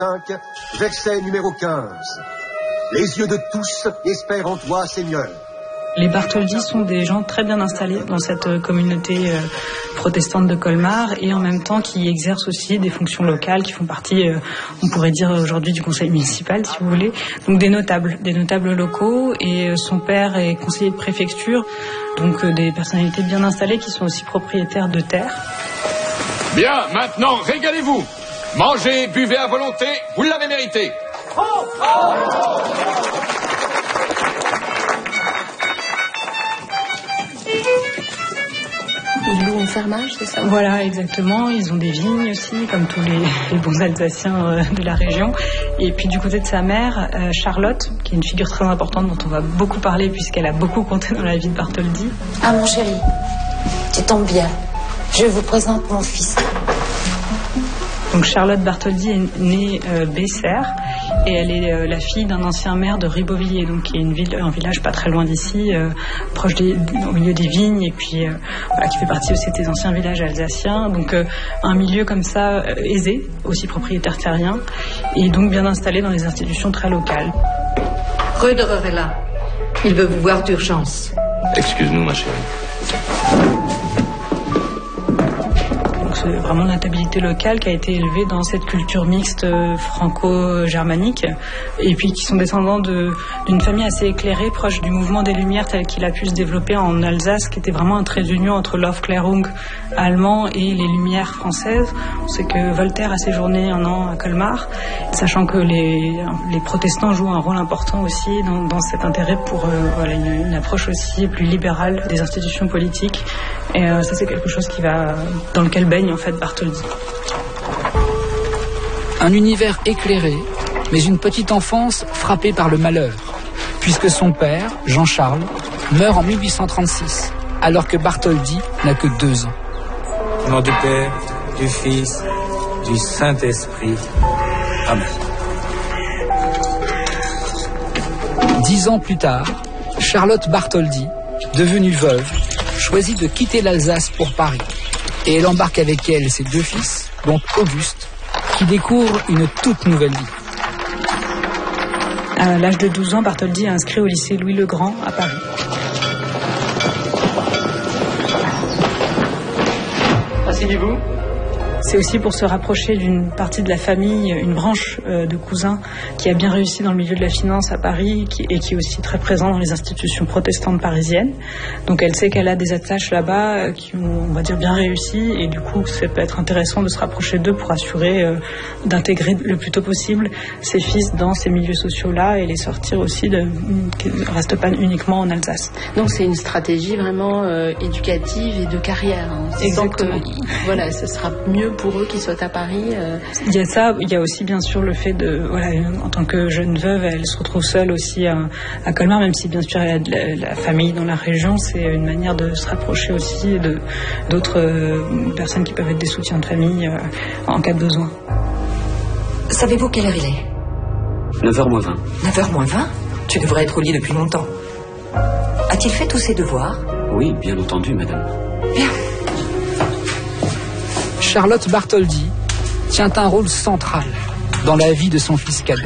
5, verset numéro 15. Les yeux de tous espèrent en toi, Seigneur. Les Bartholdi sont des gens très bien installés dans cette communauté protestante de Colmar et en même temps qui exercent aussi des fonctions locales qui font partie, on pourrait dire aujourd'hui, du conseil municipal si vous voulez. Donc des notables locaux et son père est conseiller de préfecture, donc des personnalités bien installées qui sont aussi propriétaires de terres. Bien, maintenant régalez-vous. Mangez, buvez à volonté, vous l'avez mérité. Ils louent un fermage, c'est ça? Voilà, exactement. Ils ont des vignes aussi, comme tous les bons Alsaciens de la région. Et puis du côté de sa mère, Charlotte, qui est une figure très importante dont on va beaucoup parler puisqu'elle a beaucoup compté dans la vie de Bartholdi. Ah mon chéri, tu tombes bien. Je vous présente mon fils. Donc Charlotte Bartholdi est née Besser et elle est la fille d'un ancien maire de Ribeauvilliers, donc qui est un village pas très loin d'ici, proche au milieu des vignes et puis voilà, qui fait partie aussi des anciens villages alsaciens. Donc un milieu comme ça aisé, aussi propriétaire terrien et donc bien installé dans des institutions très locales. Röderer est là. Il veut vous voir d'urgence. Excuse-nous ma chérie. C'est vraiment une notabilité locale qui a été élevée dans cette culture mixte franco-germanique et puis qui sont descendants d'une famille assez éclairée, proche du mouvement des Lumières tel qu'il a pu se développer en Alsace, qui était vraiment un trait d'union entre l'Aufklärung allemand et les Lumières françaises. On sait que Voltaire a séjourné un an à Colmar, sachant que les protestants jouent un rôle important aussi dans cet intérêt pour une approche aussi plus libérale des institutions politiques. Et ça, c'est quelque chose dans lequel baigne en fait Bartholdi. Un univers éclairé, mais une petite enfance frappée par le malheur, puisque son père, Jean-Charles, meurt en 1836, alors que Bartholdi n'a que 2 ans. Au nom du Père, du Fils, du Saint-Esprit. Amen. 10 ans plus tard, Charlotte Bartholdi, devenue veuve, choisit de quitter l'Alsace pour Paris. Et elle embarque avec elle ses 2 fils, dont Auguste, qui découvre une toute nouvelle vie. À l'âge de 12 ans, Bartholdi est inscrit au lycée Louis-le-Grand à Paris. Asseyez-vous. C'est aussi pour se rapprocher d'une partie de la famille, une branche de cousins qui a bien réussi dans le milieu de la finance à Paris et qui est aussi très présent dans les institutions protestantes parisiennes. Donc elle sait qu'elle a des attaches là-bas qui ont, on va dire, bien réussi et du coup ça peut être intéressant de se rapprocher d'eux pour assurer d'intégrer le plus tôt possible ses fils dans ces milieux sociaux-là et les sortir aussi qu'ils ne restent pas uniquement en Alsace. Donc c'est une stratégie vraiment éducative et de carrière. Hein. Exactement. Donc, voilà, ce sera mieux pour eux qu'ils soient à Paris. Il y a ça, il y a aussi bien sûr le fait en tant que jeune veuve, elle se retrouve seule aussi à Colmar, même si bien sûr elle a de la famille dans la région, c'est une manière de se rapprocher aussi d'autres personnes qui peuvent être des soutiens de famille en cas de besoin. Savez-vous quelle heure il est? 9h-20. 9h-20? Tu devrais être au lit depuis longtemps. A-t-il fait tous ses devoirs? Oui, bien entendu, madame. Bien. Charlotte Bartholdi tient un rôle central dans la vie de son fils cadet.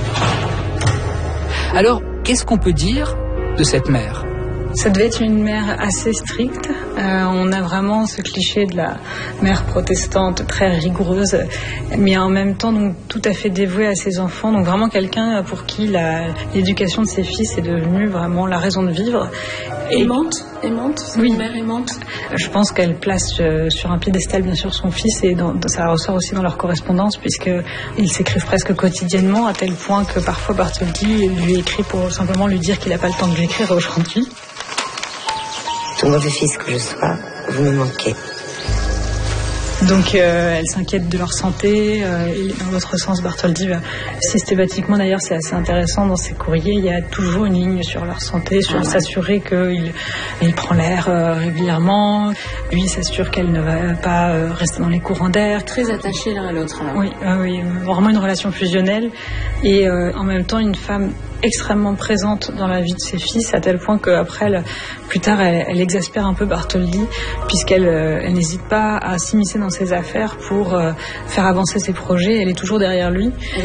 Alors, qu'est-ce qu'on peut dire de cette mère ? Ça devait être une mère assez stricte. On a vraiment ce cliché de la mère protestante très rigoureuse, mais en même temps donc tout à fait dévouée à ses enfants. Donc vraiment quelqu'un pour qui l'éducation de ses fils est devenue vraiment la raison de vivre. Aimante, c'est oui. Une mère aimante. Je pense qu'elle place sur un piédestal bien sûr son fils et ça ressort aussi dans leur correspondance puisqu'ils s'écrivent presque quotidiennement à tel point que parfois Bartholdi lui écrit pour simplement lui dire qu'il n'a pas le temps de lui écrire aujourd'hui. Tout mauvais fils que je sois, vous me manquez. Donc elle s'inquiète de leur santé. Et dans l'autre sens, Bartholdi va systématiquement, d'ailleurs c'est assez intéressant dans ses courriers, il y a toujours une ligne sur leur santé, sur s'assurer qu'il prend l'air régulièrement. Lui s'assure qu'elle ne va pas rester dans les courants d'air. Très attachés l'un à l'autre. Là. Oui, vraiment une relation fusionnelle et en même temps une femme extrêmement présente dans la vie de ses fils, à tel point qu'après, plus tard, elle exaspère un peu Bartholdi, puisqu'elle n'hésite pas à s'immiscer dans ses affaires pour faire avancer ses projets. Elle est toujours derrière lui.